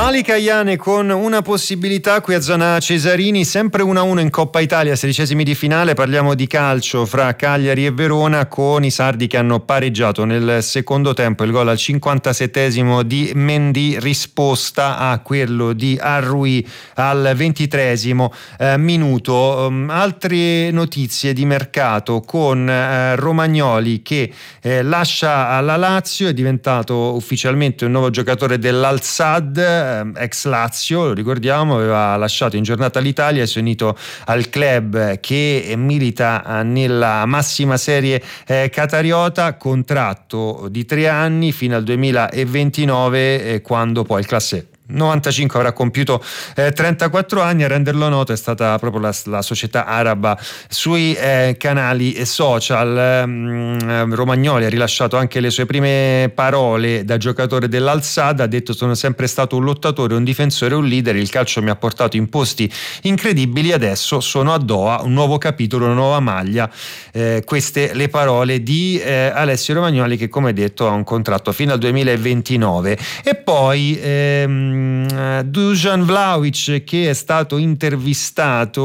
Malika Ayane con una possibilità qui a zona Cesarini, sempre 1-1 in Coppa Italia, 16esimi di finale. Parliamo di calcio fra Cagliari e Verona, con i sardi che hanno pareggiato nel secondo tempo. Il gol al 57esimo di Mendy, risposta a quello di Arrui al 23esimo minuto. Altre notizie di mercato, con Romagnoli che lascia la Lazio, è diventato ufficialmente un nuovo giocatore dell'Al-Sadd, ex Lazio, lo ricordiamo, aveva lasciato in giornata l'Italia e si è unito al club che milita nella massima serie qatariota. Contratto di 3 anni fino al 2029, quando poi il classe 95 avrà compiuto 34 anni. A renderlo noto è stata proprio la società araba sui canali social. Romagnoli ha rilasciato anche le sue prime parole da giocatore dell'Al-Sadd, ha detto: sono sempre stato un lottatore, un difensore, un leader, il calcio mi ha portato in posti incredibili, adesso sono a Doha, un nuovo capitolo, una nuova maglia. Queste le parole di Alessio Romagnoli, che come detto ha un contratto fino al 2029. E poi Dusan Vlahovic, che è stato intervistato